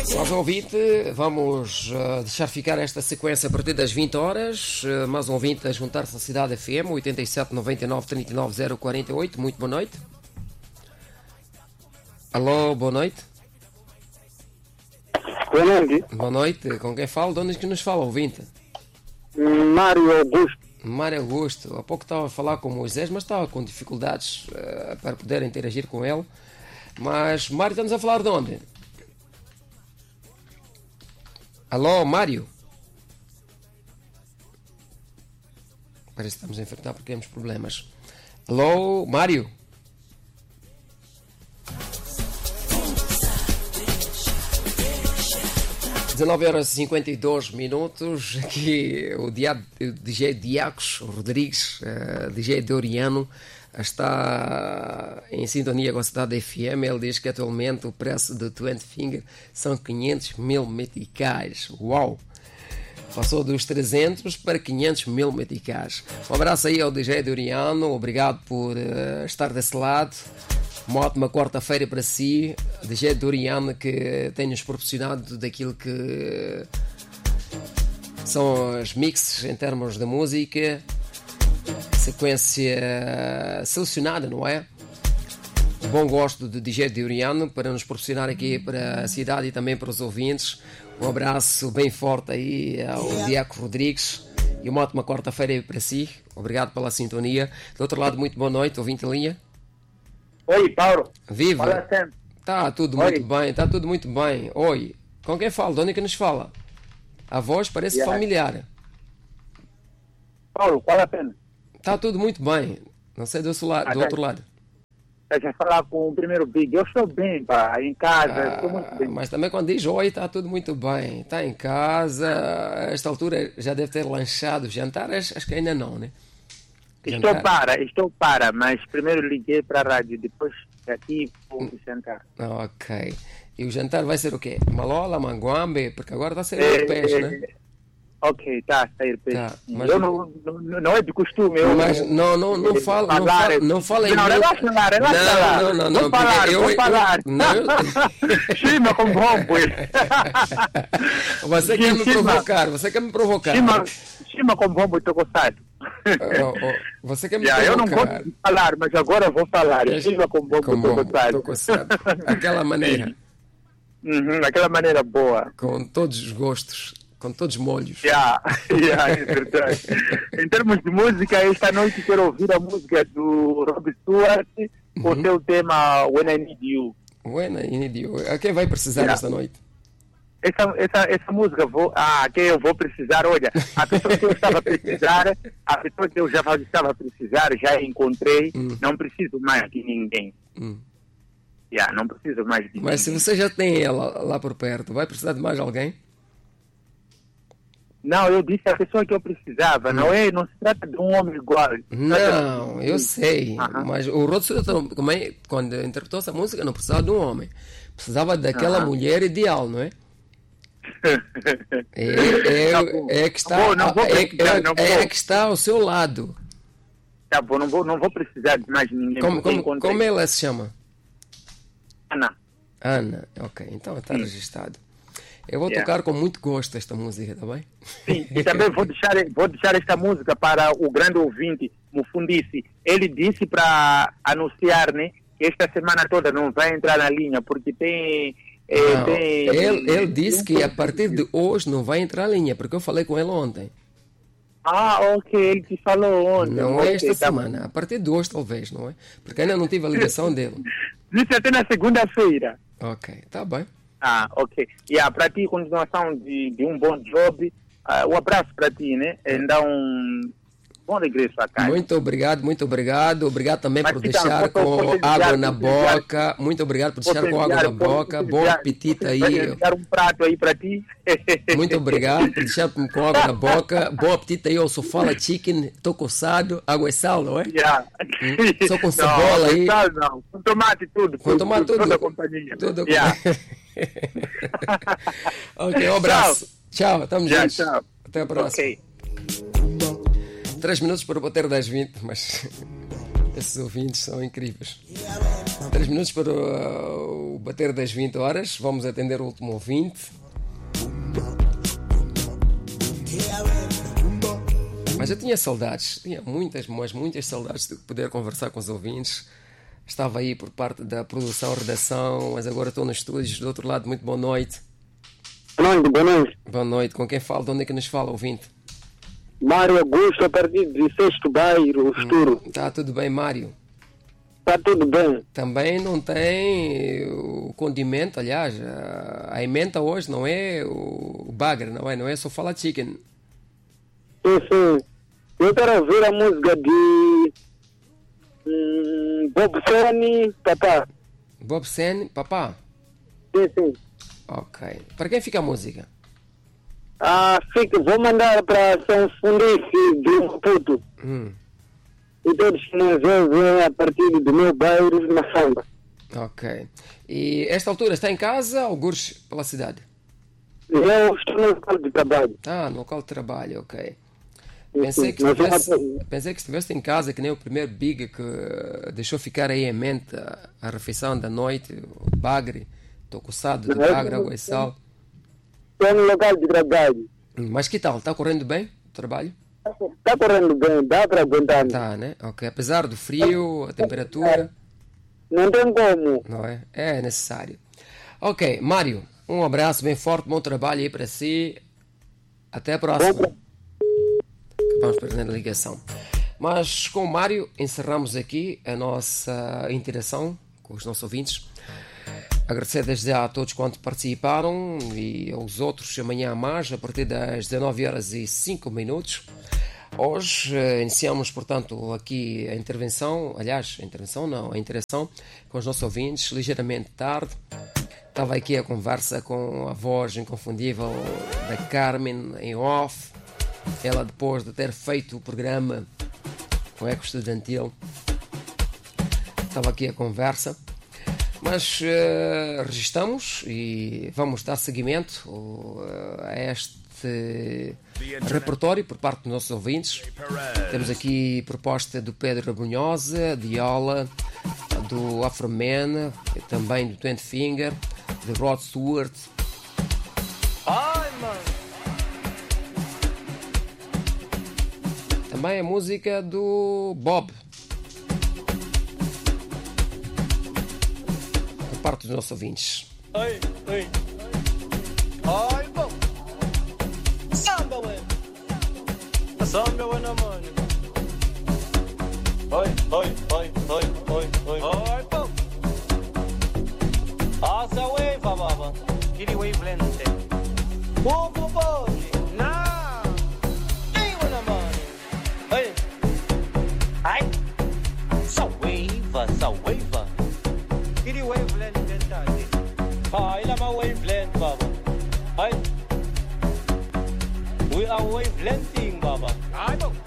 Nós ouvinte, vamos deixar ficar esta sequência a partir das 20 horas. Mais um ouvinte a juntar-se à Cidade FM, 87 99 39 048. Muito boa noite. Alô, boa noite. Boa noite. Boa noite. Com quem falo? De onde é que nos fala, ouvinte? Mário Augusto. Mário Augusto. Há pouco estava a falar com o Moisés, mas estava com dificuldades para poder interagir com ele. Mas, Mário, estamos a falar de onde? Alô, Mário? Parece que estamos a enfrentar porque temos problemas. Alô, Mário? (19h52). Aqui o DJ Diacos Rodrigues, DJ Doriano, está em sintonia com a Cidade FM. Ele diz que atualmente o preço do 20 Finger são 500 mil meticais. Uau! Passou dos 300 para 500 mil meticais. Um abraço aí ao DJ Doriano. Obrigado por estar desse lado. Uma ótima quarta-feira para si, DJ Doriano, que tem nos proporcionado daquilo que são os mixes em termos de música, sequência selecionada, não é? Bom gosto do DJ Doriano para nos proporcionar aqui para a cidade e também para os ouvintes. Um abraço bem forte aí ao Diaco Rodrigues e uma ótima quarta-feira para si. Obrigado pela sintonia. Do outro lado, muito boa noite, ouvinte em linha. Oi, Paulo. Viva! Fala sempre. Está tudo muito bem, está tudo muito bem. Oi, com quem fala? De onde é que nos fala? A voz parece familiar. Paulo, qual a pena? Está tudo muito bem. Não sei do outro lado. Deixa eu falar com o primeiro Big. Eu estou bem, pá, em casa, estou muito bem. Mas também quando diz oi, está tudo muito bem. Está em casa, a esta altura já deve ter lanchado. Jantar, acho que ainda não, né? Estou para, mas primeiro liguei para a rádio, depois aqui vou jantar. Ok. E o jantar vai ser o quê? Malola, manguambe? Porque agora está a sair peixe, né? Ok, está a sair peixe. Tá, mas eu não é de costume. Mas não fala em Não, relaxa lá. Não. Vou falar. Chima com bombo. Você quer me provocar. Chima com bombo e tocossado. Você quer me provocar. Eu não gosto de falar, mas agora vou falar. Chima com bombo e tocossado. Aquela maneira. Aquela maneira boa. Com todos os gostos. Com todos os molhos. É verdade. Em termos de música, esta noite quero ouvir a música do Rob Stewart com o seu tema When I Need You. When I Need You. A quem vai precisar esta noite? Essa música, quem eu vou precisar, olha, a pessoa que eu estava a precisar, a pessoa que eu já estava a precisar, já encontrei, não preciso mais de ninguém. Não preciso mais de ninguém. Mas se você já tem ela lá por perto, vai precisar de mais alguém? Não, eu disse a pessoa que eu precisava, não se trata de um homem igual. Não, eu sei, mas o Rod Stewart também, quando interpretou essa música, não precisava de um homem, precisava daquela mulher ideal, não é? É que está ao seu lado. Tá bom, não vou precisar de mais ninguém. Como ela se chama? Ana, ok, então está registrado. Eu vou tocar com muito gosto esta música, tá bem? Sim, e também vou deixar esta música para o grande ouvinte, Mufundice. Ele disse para anunciar, né, que esta semana toda não vai entrar na linha, porque tem... Ele disse que a partir de hoje não vai entrar na linha, porque eu falei com ele ontem. Ok, ele te falou ontem. Não é esta semana, a partir de hoje talvez, não é? Porque ainda não tive a ligação dele. Disse até na segunda-feira. Ok, tá bem. Ok. Para ti, continuação de um bom job. Um abraço para ti, né? Então, bom regresso a casa. Muito obrigado. Obrigado também por deixar com água na boca. Muito obrigado por deixar com água na boca. Bom apetite aí. Vou dar um prato aí para ti. Muito obrigado por deixar com água na boca. Bom apetite aí ao sofala chicken, tocossado, água e sal, não é? Só com cebola aí. Sal não, com tomate tudo. Com tomate tudo. Toda a companhia. Ok, um abraço. Tchau, estamos juntos. Tchau. Até a próxima. Okay. 3 minutos para bater 10h20, mas Esses ouvintes são incríveis. 3 minutos para o bater das 20 horas. Vamos atender o último ouvinte. Mas eu tinha saudades, tinha muitas saudades de poder conversar com os ouvintes. Estava aí por parte da produção, redação, mas agora estou nos estúdios do outro lado. Muito boa noite. Boa noite. Boa noite. Com quem fala? De onde é que nos fala, ouvinte? Mário Augusto, a partir de Sexto Bairro, Esturo. Está tudo bem, Mário? Está tudo bem. Também não tem o condimento, aliás, a emenda hoje não é o bagre, não é só fala chicken. Sim. Eu quero ouvir a música de Bob Sene, Papá. Bob Sene, Papá? Sim. Ok. Para quem fica a música? Vou mandar para São Fundice de Maputo. E todos que nos ouvem a partir do meu bairro na Samba. Ok. E esta altura está em casa ou algures pela cidade? Eu estou no local de trabalho. No local de trabalho, ok. Sim. Pensei que estivesse em casa, que nem o primeiro Big que deixou ficar aí em mente a refeição da noite, o bagre. Estou coçado de bagre, água e sal. Estou no local de trabalho. Mas que tal? Está correndo bem o trabalho? Está correndo bem, dá para aguentar. Tá, né? Ok. Apesar do frio, a temperatura. Não tem como. Não é? É necessário. Ok, Mário, um abraço bem forte, bom trabalho aí para si. Até a próxima. Vamos perdendo a ligação. Mas com o Mário encerramos aqui a nossa interação com os nossos ouvintes. Agradecer desde já a todos quanto participaram e aos outros amanhã a mais, a partir das 19h05. Hoje iniciamos, portanto, aqui a interação com os nossos ouvintes, ligeiramente tarde. Estava aqui a conversa com a voz inconfundível da Carmen em off. Ela, depois de ter feito o programa com Eco Estudantil, estava aqui a conversa. Mas registramos e vamos dar seguimento a este repertório por parte dos nossos ouvintes. Temos aqui proposta do Pedro Rabunhosa, de Ola, do Afroman, também do 20 Finger, de Rod Stewart. Também a música do Bob, por parte dos nossos ouvintes. Oi. Bom. Samba, ué. Samba, ué, não, mano. Oi. Bom. Asa, ué, bababa. Kiri, ué, blende. Povo, pode. Não. Ei, ué, não, mano. Oi. Ai. Sa waiva. Kiri, ué, blende. Ila ma wavelength, baba. We are wavelengthing, baba.